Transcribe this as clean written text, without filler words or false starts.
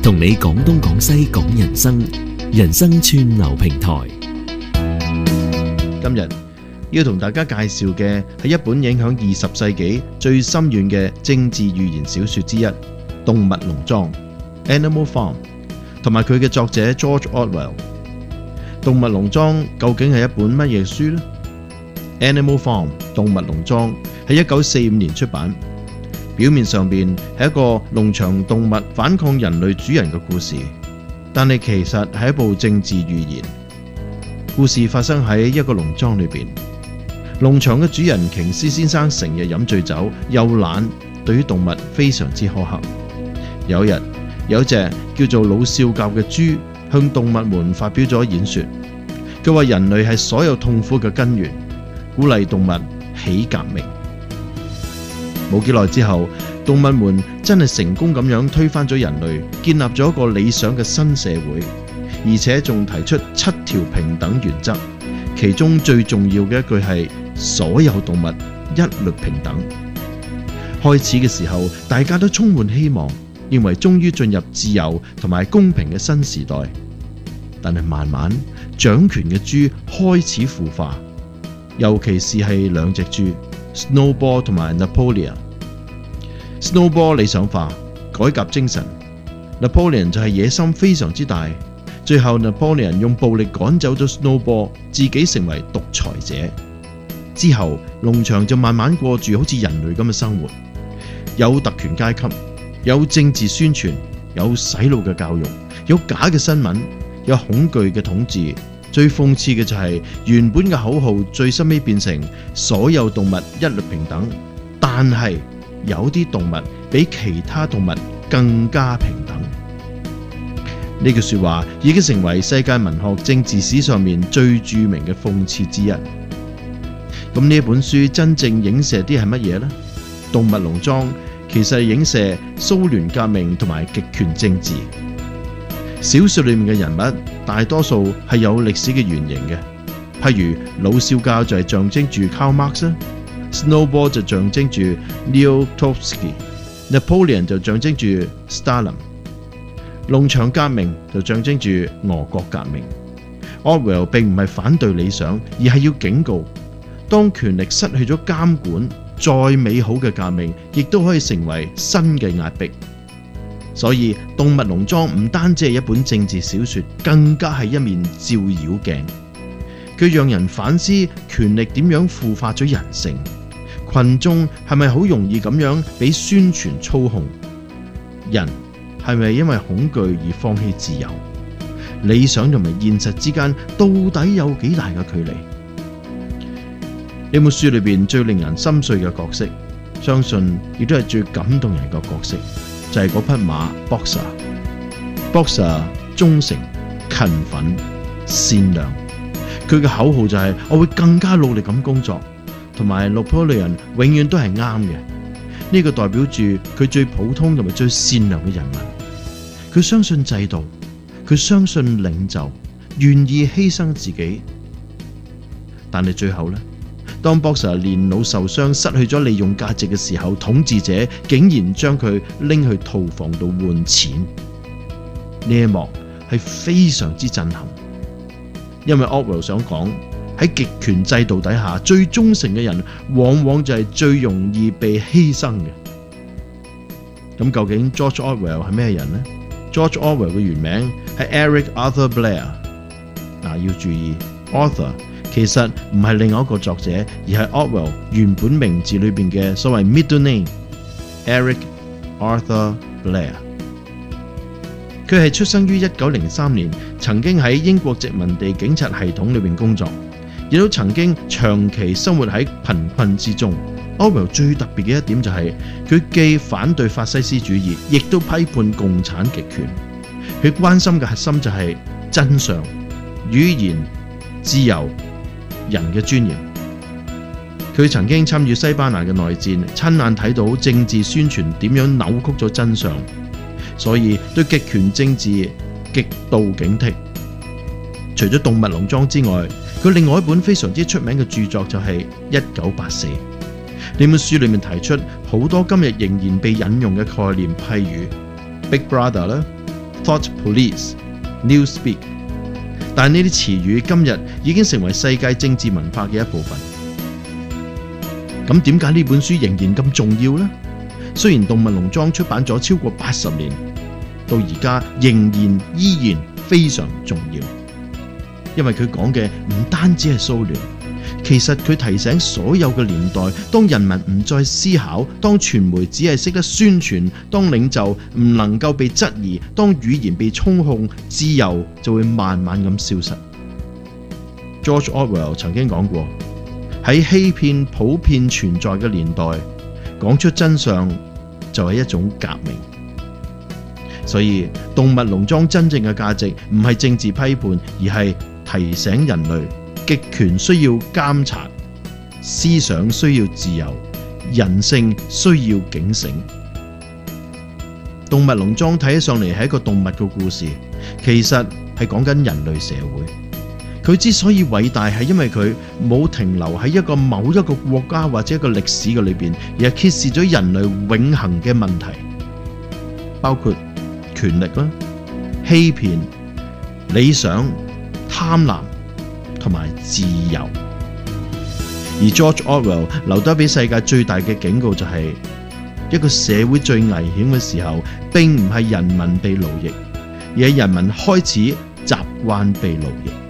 同你講東講西講人生，人生串流平台。 今日要同大家介紹嘅係一本影響20世紀最深遠嘅政治寓言小說之一《動物農莊》（Animal Farm） 同埋佢嘅作者 George Orwell。《動物農莊》究竟係一本乜嘢書呢？ Animal Farm 動物農莊係1945年出版，表面上邊係一個農場動物反抗人類主人嘅故事，但係其實係一部政治寓言。故事發生喺一個農莊裏邊，農場嘅主人瓊斯先生成日飲醉酒，又懶，對於動物非常之苛刻。有一日，有一隻叫做老少教嘅豬向動物們發表咗演說，佢話人類係所有痛苦嘅根源，鼓勵動物起革命。冇幾耐之後，動物們真係成功咁樣推翻咗人類，建立咗一個理想嘅新社會，而且仲提出7條平等原則，其中最重要嘅一句係所有動物一律平等。開始嘅時候，大家都充滿希望，認為終於進入自由同埋公平嘅新時代。但係慢慢，掌權嘅豬開始腐化，尤其是係兩隻豬 Snowball 同埋 Napoleon。Snowball 理想化，改革精神。Napoleon 就係野心非常之大。最後 Napoleon 用暴力趕走咗 Snowball， 自己成為獨裁者。之後農場就慢慢過住好似人類咁嘅生活，有特權階級，有政治宣傳，有洗腦嘅教育，有假嘅新聞，有恐懼嘅統治。最諷刺嘅就係原本嘅口號最收尾變成所有動物一律平等，但係有啲動物比其他動物更加平等。呢句說話已經成為世界文學政治史上面最著名嘅諷刺之一。咁呢本書真正影射啲係乜嘢呢？動物農莊其實係影射蘇聯革命同埋極權政治。小說裏面嘅人物大多數係有歷史嘅原型嘅，譬如老少教就係象徵住 Karl Marx，Snowball 就象徵住 Leo Trotsky，Napoleon 就象徵住 Stalin， 農場革命就象徵住俄國革命。Orwell 並唔係反對理想，而係要警告，當權力失去咗監管，再美好嘅革命亦都可以成為新嘅壓迫。所以動物農莊唔單止係一本政治小說，更加係一面照妖鏡。佢讓人反思權力點樣腐化咗人性，群眾係咪好容易咁樣俾宣傳操控，人係咪因為恐懼而放棄自由，理想同埋現實之間到底有幾大嘅距離？呢本書裏邊最令人心碎嘅角色，相信亦都係最感動人嘅角色，就係嗰匹馬 Boxer 忠誠、勤奮、善良。佢嘅口號就係我會更加努力咁工作，同埋 Napoleon 永遠都係啱嘅。呢個代表住佢最普通同埋最善良嘅人民。佢相信制度，佢相信領袖，願意犧牲自己。但係最後呢，當 Boxer 年老受傷，失去咗利用價值嘅時候，統治者竟然將佢拎去屠房度換錢。呢一幕係非常之震撼，因為 Orwell 想講喺極權制度底下，最忠誠嘅人往往就係最容易被犧牲嘅。咁究竟 George Orwell 係咩人呢？ George Orwell 嘅原名係 Eric Arthur Blair。要注意 Arthur 其實唔係另外一個作者，而係 Orwell 原本名字裏邊嘅所謂 middle name Eric Arthur Blair。佢係出生於1903年，曾經喺英國殖民地警察系統裏邊工作，亦都曾經長期生活喺貧困之中。Orwell 最特別嘅一點就係佢既反對法西斯主義，亦都批判共產極權。佢關心嘅核心就係真相、語言、自由、人嘅尊嚴。佢曾經參與西班牙嘅內戰，親眼睇到政治宣傳點樣扭曲咗真相，所以對極權政治極度警惕。除咗動物農莊之外，佢另外一本非常之出名嘅著作就係1984。呢本書裏面提出好多今日仍然被引用嘅概念，譬如 Big Brother 啦、 thought police、newspeak， 但呢啲詞語今日已經成為世界政治文化嘅一部分。咁點解呢本書仍然咁重要呢？雖然動物農莊出版咗超過80年，到而家依然非常重要，因為佢講嘅唔單止係蘇聯，其實佢提醒所有嘅年代，當人民唔再思考，當傳媒只係識得宣傳，當領袖唔能夠被質疑，當語言被操控，自由就會慢慢咁消失。George Orwell 曾經講過，喺欺騙普遍存在嘅年代，講出真相就係一種革命。所以動物農莊真正嘅價值唔係政治批判，而係提醒人類極權需要監察，思想需要自由，人性需要警醒。動物農莊睇起上嚟係一個動物嘅故事，其實係講緊人類社會。佢之所以偉大，係因為佢冇停留喺某一個國家或者一個歷史嘅裏邊，而係揭示咗人類永恆嘅問題，包括權力啦、欺騙、理想、貪婪同埋自由。而 George Orwell 留低俾世界最大嘅警告就係，一個社會最危險嘅時候，並唔係人民被奴役，而係人民開始習慣被奴役。